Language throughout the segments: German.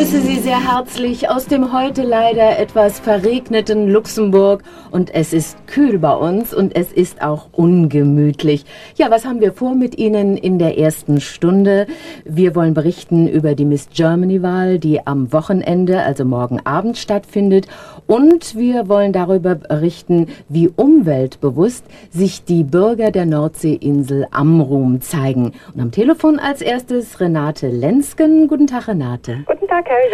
begrüße Sie sehr herzlich aus dem heute leider etwas verregneten Luxemburg. Und es ist kühl bei uns und es ist auch ungemütlich. Ja, was haben wir vor mit Ihnen in der ersten Stunde? Wir wollen berichten über die Miss Germany-Wahl, die am Wochenende, also morgen Abend stattfindet. Und wir wollen darüber berichten, wie umweltbewusst sich die Bürger der Nordseeinsel Amrum zeigen. Und am Telefon als erstes Renate Lenzgen. Guten Tag, Renate. Guten Tag, Helga.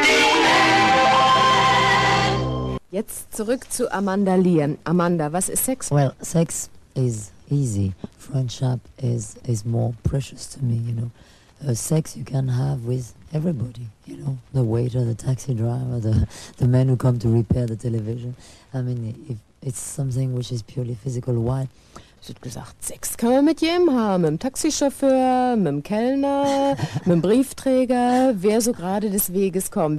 Jetzt zurück zu Amanda Lear. Amanda, was ist Sex? Well, sex is easy. Friendship is more precious to me, you know. Sex you can have with everybody, you know. The waiter, the taxi driver, the man who come to repair the television. I mean, if it's something which is purely physical, why? Ich hätte gesagt, Sex kann man mit jedem haben. Mit dem Taxichauffeur, mit dem Kellner, mit dem Briefträger, wer so gerade des Weges kommt.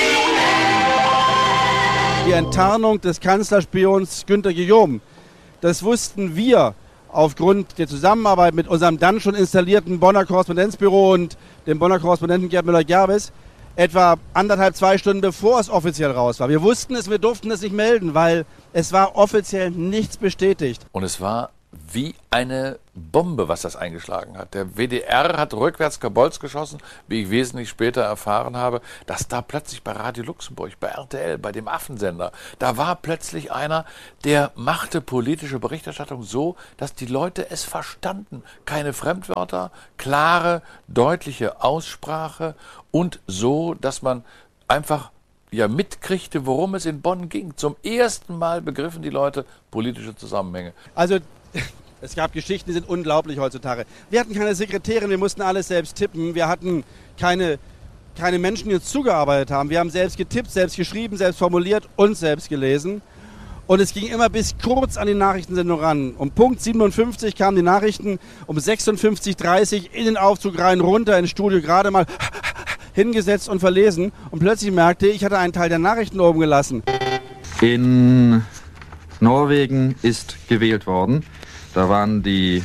Die Enttarnung des Kanzlerspions Günter Guillaume, das wussten wir aufgrund der Zusammenarbeit mit unserem dann schon installierten Bonner Korrespondenzbüro und dem Bonner Korrespondenten Gerd Müller-Gerbes etwa 2 Stunden bevor es offiziell raus war. Wir wussten es, wir durften es nicht melden, weil es war offiziell nichts bestätigt. Und es war wie eine Bombe, was das eingeschlagen hat. Der WDR hat rückwärts Kabolz geschossen, wie ich wesentlich später erfahren habe, dass da plötzlich bei Radio Luxemburg, bei RTL, bei dem Affensender, da war plötzlich einer, der machte politische Berichterstattung so, dass die Leute es verstanden. Keine Fremdwörter, klare, deutliche Aussprache und so, dass man einfach mitkriegte, worum es in Bonn ging. Zum ersten Mal begriffen die Leute politische Zusammenhänge. Also es gab Geschichten, die sind unglaublich heutzutage. Wir hatten keine Sekretärin, wir mussten alles selbst tippen. Wir hatten keine Menschen, die uns zugearbeitet haben. Wir haben selbst getippt, selbst geschrieben, selbst formuliert und selbst gelesen. Und es ging immer bis kurz an die Nachrichtensendung ran. Um Punkt 57 kamen die Nachrichten, um 56:30 in den Aufzug rein, runter ins Studio, gerade mal hingesetzt und verlesen. Und plötzlich merkte ich hatte einen Teil der Nachrichten oben gelassen. In Norwegen ist gewählt worden. Da waren die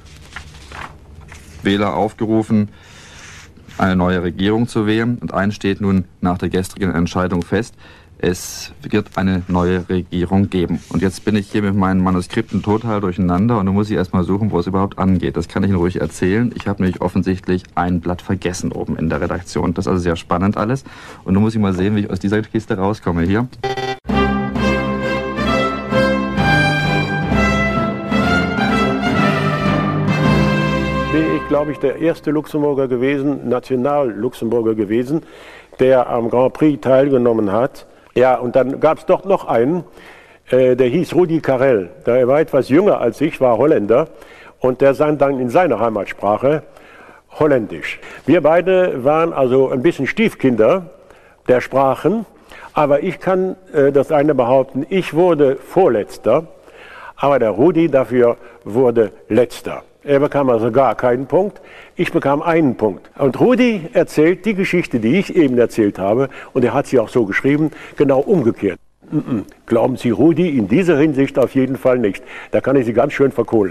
Wähler aufgerufen, eine neue Regierung zu wählen. Und eins steht nun nach der gestrigen Entscheidung fest: Es wird eine neue Regierung geben. Und jetzt bin ich hier mit meinen Manuskripten total durcheinander und nun muss ich erstmal suchen, wo es überhaupt angeht. Das kann ich Ihnen ruhig erzählen. Ich habe nämlich offensichtlich ein Blatt vergessen oben in der Redaktion. Das ist also sehr spannend alles. Und nun muss ich mal sehen, wie ich aus dieser Kiste rauskomme hier. Glaube ich, der erste Luxemburger gewesen, National-Luxemburger gewesen, der am Grand Prix teilgenommen hat. Ja, und dann gab es doch noch einen, der hieß Rudi Carrel. Der war etwas jünger als ich, war Holländer und der sang dann in seiner Heimatsprache Holländisch. Wir beide waren also ein bisschen Stiefkinder der Sprachen, aber ich kann das eine behaupten, ich wurde Vorletzter, aber der Rudi dafür wurde Letzter. Er bekam also gar keinen Punkt, ich bekam einen Punkt. Und Rudi erzählt die Geschichte, die ich eben erzählt habe, und er hat sie auch so geschrieben, genau umgekehrt. Glauben Sie Rudi in dieser Hinsicht auf jeden Fall nicht. Da kann ich Sie ganz schön verkohlen.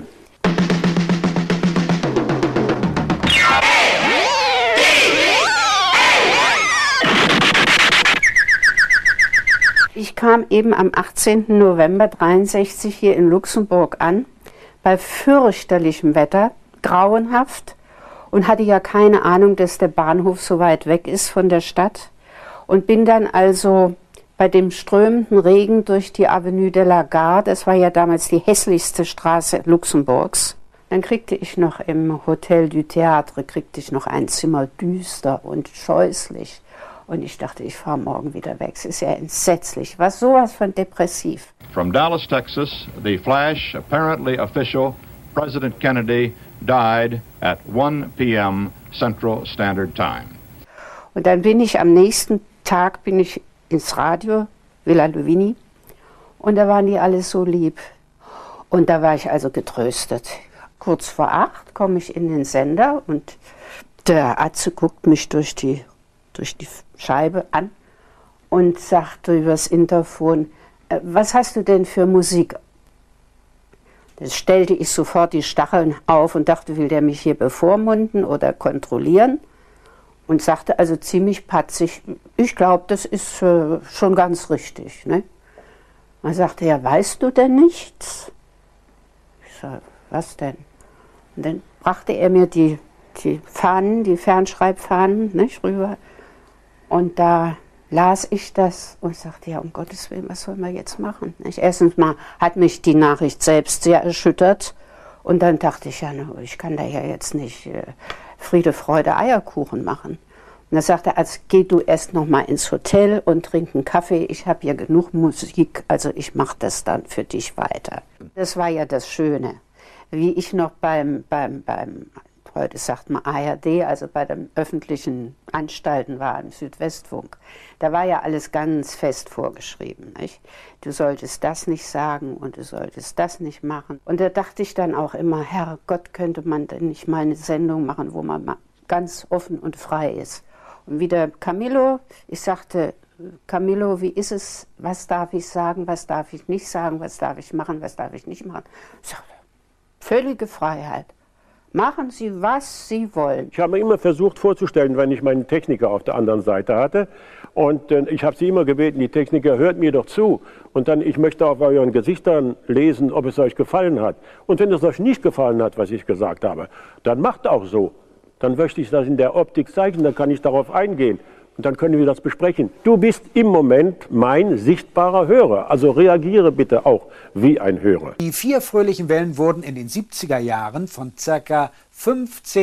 Ich kam eben am 18. November 1963 hier in Luxemburg an, bei fürchterlichem Wetter, grauenhaft, und hatte ja keine Ahnung, dass der Bahnhof so weit weg ist von der Stadt, und bin dann also bei dem strömenden Regen durch die Avenue de la Gare, das war ja damals die hässlichste Straße Luxemburgs. Dann kriegte ich noch im Hotel du Théâtre, noch ein Zimmer düster und scheußlich. Und ich dachte, ich fahre morgen wieder weg. Es ist ja entsetzlich. War sowas von depressiv. From Dallas, Texas, the flash, apparently official, President Kennedy died at 1 p.m. Central Standard Time. Und dann bin ich am nächsten Tag ins Radio, Villa Luvini, und da waren die alle so lieb. Und da war ich also getröstet. Kurz vor 8 komme ich in den Sender und der Atze guckt mich durch die Scheibe an und sagte übers Interphon, was hast du denn für Musik? Da stellte ich sofort die Stacheln auf und dachte, will der mich hier bevormunden oder kontrollieren? und sagte also ziemlich patzig, ich glaube, das ist schon ganz richtig. Ne? Man sagte, ja, weißt du denn nichts? Ich sage, was denn? Und dann brachte er mir die Fahnen, die Fernschreibfahnen, nicht, rüber. Und da las ich das und sagte, ja, um Gottes Willen, was sollen wir jetzt machen? Nicht? Erstens mal hat mich die Nachricht selbst sehr erschüttert. Und dann dachte ich, ja, ich kann da ja jetzt nicht Friede, Freude, Eierkuchen machen. Und da sagte er, also geh du erst noch mal ins Hotel und trink einen Kaffee. Ich habe hier genug Musik, also ich mache das dann für dich weiter. Das war ja das Schöne. Wie ich noch beim heute sagt man ARD, also bei den öffentlichen Anstalten war, im Südwestfunk, da war ja alles ganz fest vorgeschrieben. Nicht? Du solltest das nicht sagen und du solltest das nicht machen. Und da dachte ich dann auch immer, Herrgott, könnte man denn nicht mal eine Sendung machen, wo man mal ganz offen und frei ist. Und wieder Camillo, ich sagte, Camillo, wie ist es, was darf ich sagen, was darf ich nicht sagen, was darf ich machen, was darf ich nicht machen. Ich sagte, völlige Freiheit. Machen Sie, was Sie wollen. Ich habe mir immer versucht vorzustellen, wenn ich meinen Techniker auf der anderen Seite hatte. Und ich habe Sie immer gebeten, die Techniker, hört mir doch zu. Und dann, ich möchte auf euren Gesichtern lesen, ob es euch gefallen hat. Und wenn es euch nicht gefallen hat, was ich gesagt habe, dann macht auch so. Dann möchte ich das in der Optik zeigen, dann kann ich darauf eingehen. Und dann können wir das besprechen. Du bist im Moment mein sichtbarer Hörer. Also reagiere bitte auch wie ein Hörer. Die 4 fröhlichen Wellen wurden in den 70er Jahren von ca. 15